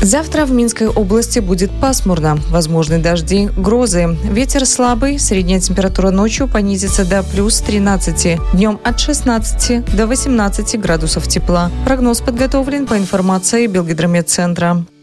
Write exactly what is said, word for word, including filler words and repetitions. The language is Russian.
Завтра в Минской области будет пасмурно. Возможны дожди, грозы. Ветер слабый. Средняя температура ночью понизится до плюс тринадцати. Днем от шестнадцати до восемнадцати градусов тепла. Прогноз подготовлен по информации Белгидромедцентра.